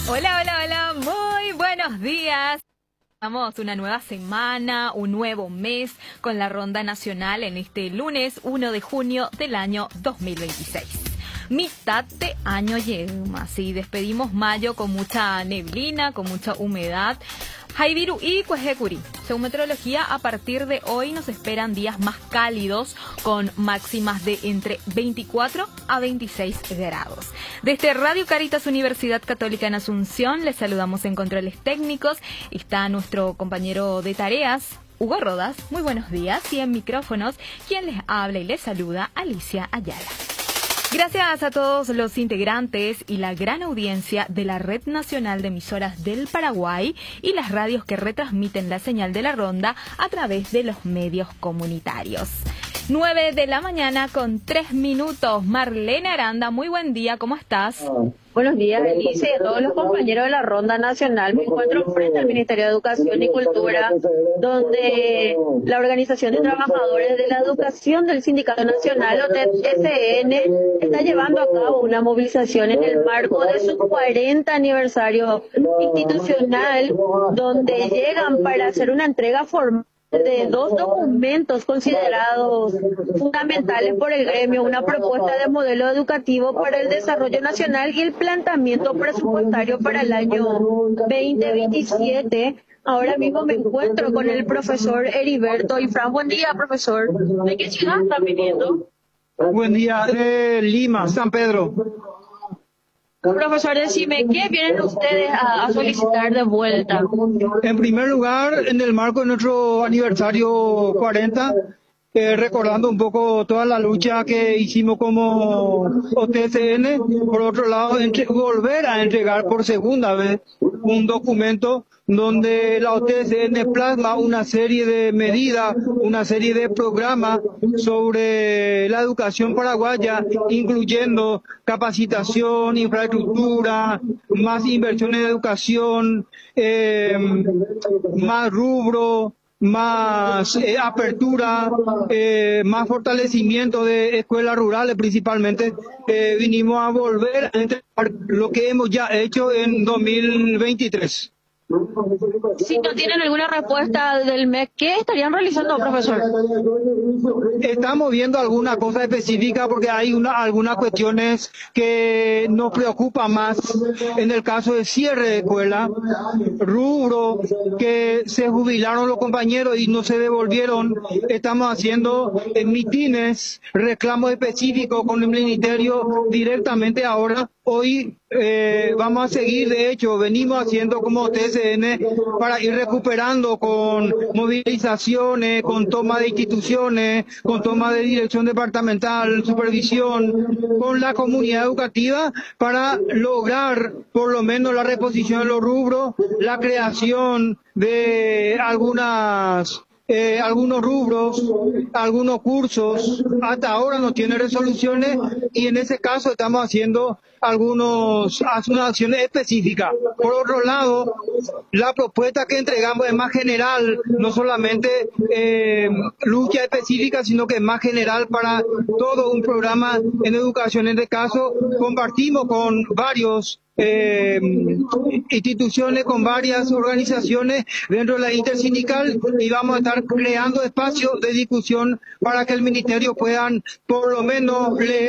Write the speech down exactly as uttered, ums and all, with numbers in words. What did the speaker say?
Hola, hola, hola, muy buenos días. Estamos una nueva semana, un nuevo mes con la Ronda Nacional en este lunes uno de junio del año dos mil veintiséis. Mitad de año llega, sí, despedimos mayo con mucha neblina, con mucha humedad. Jaibiru y Cuejecuri. Según meteorología, a partir de hoy nos esperan días más cálidos con máximas de entre veinticuatro a veintiséis grados. Desde Radio Caritas Universidad Católica en Asunción les saludamos en controles técnicos. Está nuestro compañero de tareas, Hugo Rodas. Muy buenos días. Y en micrófonos, quien les habla y les saluda, Alicia Ayala. Gracias a todos los integrantes y la gran audiencia de la Red Nacional de Emisoras del Paraguay y las radios que retransmiten la señal de la Ronda a través de los medios comunitarios. nueve de la mañana con tres minutos. Marlene Aranda, muy buen día, ¿cómo estás? Buenos días, Alicia, y a todos los compañeros de la Ronda Nacional. Me encuentro frente al Ministerio de Educación y Cultura, donde la Organización de Trabajadores de la Educación del Sindicato Nacional, O T S N, está llevando a cabo una movilización en el marco de su cuarenta aniversario institucional, donde llegan para hacer una entrega formal de dos documentos considerados fundamentales por el gremio: una propuesta de modelo educativo para el desarrollo nacional y el planteamiento presupuestario para el año veinte veintisiete. Ahora mismo me encuentro con el profesor Heriberto Ifrán. Buen día, profesor. ¿De qué ciudad están viniendo? Buen día, de Lima, San Pedro. Profesor, decime, ¿qué vienen ustedes a, a solicitar de vuelta? En primer lugar, en el marco de nuestro aniversario cuarenta, eh, recordando un poco toda la lucha que hicimos como O T S N. Por otro lado, entre, volver a entregar por segunda vez un documento donde la O T S N plasma una serie de medidas, una serie de programas sobre la educación paraguaya, incluyendo capacitación, infraestructura, más inversión en educación, eh, más rubro, más eh, apertura, eh, más fortalecimiento de escuelas rurales principalmente. Eh, vinimos a volver a entregar lo que hemos ya hecho en dos mil veintitrés. Si no tienen alguna respuesta del M E C, ¿qué estarían realizando, profesor? Estamos viendo alguna cosa específica porque hay una, algunas cuestiones que nos preocupan más. En el caso de cierre de escuela, rubro que se jubilaron los compañeros y no se devolvieron, estamos haciendo eh, mitines, reclamos específicos con el ministerio directamente ahora. Hoy eh, vamos a seguir, de hecho, venimos haciendo como T S N para ir recuperando con movilizaciones, con toma de instituciones, con toma de dirección departamental, supervisión, con la comunidad educativa para lograr por lo menos la reposición de los rubros, la creación de algunas... Eh, algunos rubros, algunos cursos. Hasta ahora no tiene resoluciones y en ese caso estamos haciendo algunos algunas acciones específicas. Por otro lado, la propuesta que entregamos es más general, no solamente eh, lucha específica, sino que es más general para todo un programa en educación. En este caso, compartimos con varios Eh, instituciones, con varias organizaciones dentro de la intersindical, y vamos a estar creando espacios de discusión para que el ministerio puedan por lo menos leer